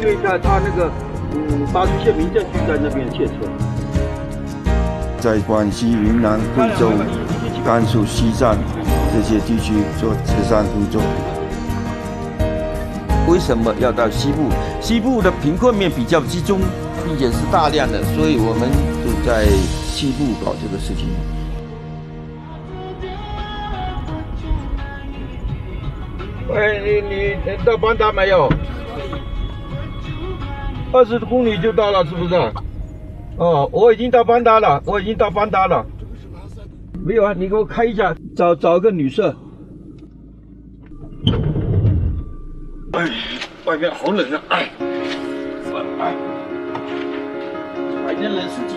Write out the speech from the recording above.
因为他那个巴蜀县民政局在那边借车。 在广西、云南、贵州、甘肃、西藏这些地区做慈善工作。为什么要到西部？西部的贫困面比较集中，并且是大量的，所以我们就在西部搞这个事情。 喂，你到班达没有？20公里就到了，是不是？哦，我已经到班达了，没有啊，你给我开一下，找个女色。哎，外面好冷啊！哎，白天冷死